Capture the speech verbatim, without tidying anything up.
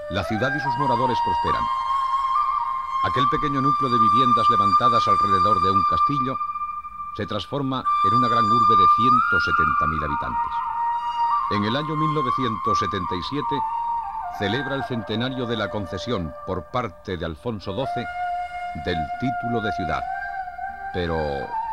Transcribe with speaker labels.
Speaker 1: La ciudad y sus moradores prosperan. Aquel pequeño núcleo de viviendas levantadas alrededor de un castillo se transforma en una gran urbe de ciento setenta mil habitantes. En el año mil novecientos setenta y siete celebra el centenario de la concesión por parte de Alfonso doce del título de ciudad. Pero